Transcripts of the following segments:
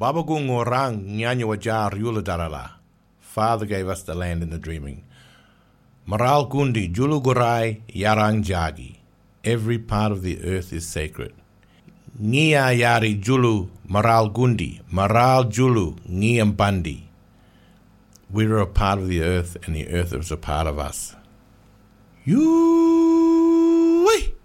Babagung orang nyanyo wajar yuladarala. Father gave us the land in the dreaming. Maral gundi julu gorai yarang jagi. Every part of the earth is sacred. Ngia yari julu maral gundi, maral julu ngiam bandi. We are a part of the earth, and the earth is a part of us. Yui!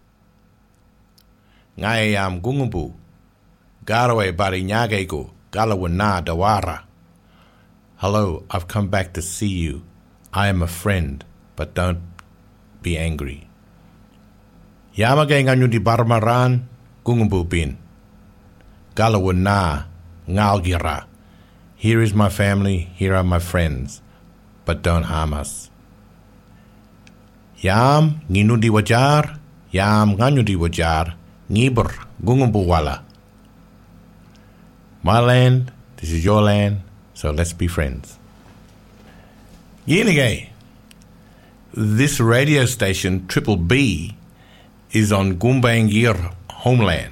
Ngayam gungumbu. Garaway bari nyagego. Galawana dawara. Hello, I've come back to see you. I am a friend, but don't be angry. Yamagay nganyo di barmaran, gungumbu bin. Galawana ngalgira. Here is my family, here are my friends, but don't harm us. Yam nginudi wajar, yam nganyudi wajar, ngibur gungumbu wala. My land, this is your land, so let's be friends. Yenigay, this radio station, Triple B, is on Gumbaynggirr homeland.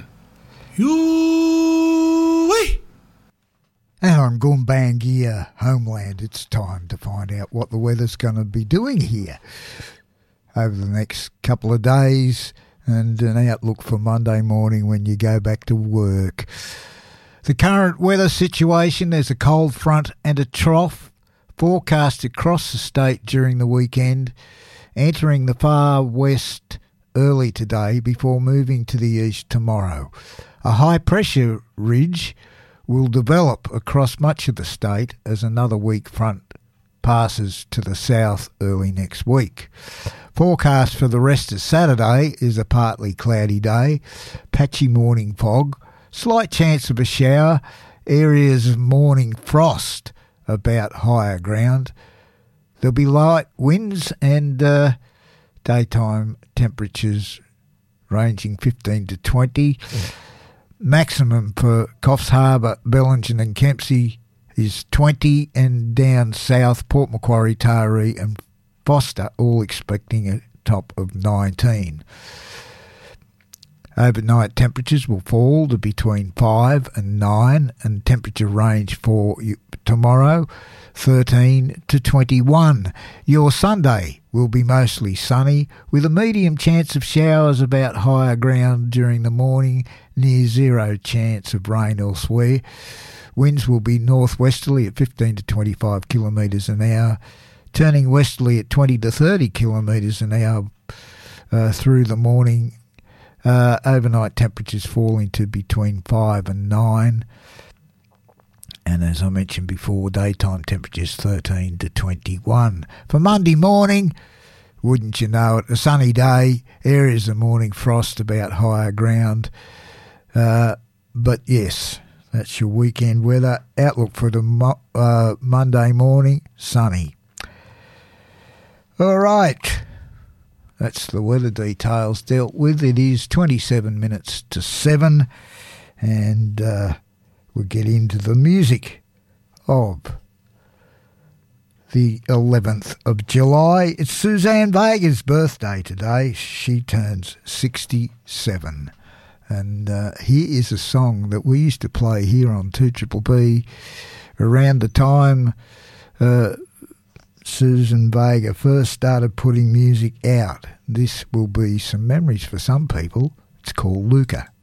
Yoo-wee! And on Gumbaynggirr homeland, it's time to find out what the weather's going to be doing here over the next couple of days, and an outlook for Monday morning when you go back to work. The current weather situation, there's a cold front and a trough forecast across the state during the weekend, entering the far west early today before moving to the east tomorrow. A high-pressure ridge will develop across much of the state as another weak front passes to the south early next week. Forecast for the rest of Saturday is a partly cloudy day, patchy morning fog, slight chance of a shower, areas of morning frost about higher ground. There'll be light winds and daytime temperatures ranging 15 to 20. Maximum for Coffs Harbour, Bellingen and Kempsey is 20, and down south Port Macquarie, Taree and Foster all expecting a top of 19. Overnight temperatures will fall to between 5 and 9, and temperature range for tomorrow 13 to 21. Your Sunday will be mostly sunny with a medium chance of showers about higher ground during the morning, near zero chance of rain elsewhere. Winds will be northwesterly at 15 to 25 kilometres an hour, turning westerly at 20 to 30 kilometres an hour through the morning. Overnight temperatures falling to between 5 and 9. And as I mentioned before, daytime temperatures 13 to 21. For Monday morning, wouldn't you know it, a sunny day, areas of morning frost about higher ground. But yes, that's your weekend weather. Outlook for the Monday morning, sunny. All right. That's the weather details dealt with. It is 27 minutes to 7, and we'll get into the music of the 11th of July. It's Suzanne Vega's birthday today. She turns 67. And here is a song that we used to play here on 2BBB around the time Suzanne Vega first started putting music out. This will be some memories for some people. It's called Luca.